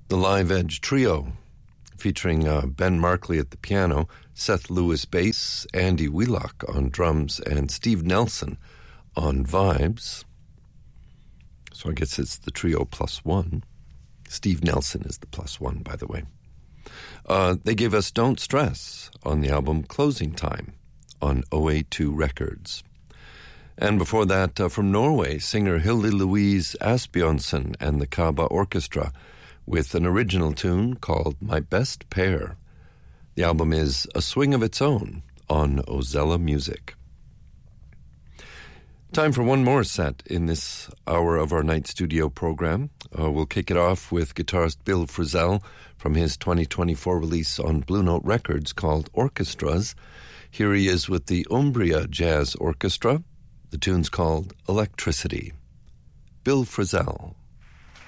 The Live Edge Trio, featuring Ben Markley at the piano, Seth Lewis bass, Andy Wheelock on drums, and Steve Nelson on vibes. So I guess it's the trio plus one. Steve Nelson is the plus one, by the way. They gave us Don't Stress on the album Closing Time on OA2 Records. And before that, from Norway, singer Hilde Louise Asbjørnsen and the Kaba Orchestra with an original tune called My Best Pair. The album is A Swing of Its Own on Ozella Music. Time for one more set in this hour of our night studio program. We'll kick it off with guitarist Bill Frisell from his 2024 release on Blue Note Records called Orchestras. Here he is with the Umbria Jazz Orchestra. The tune's called Electricity. Bill Frisell.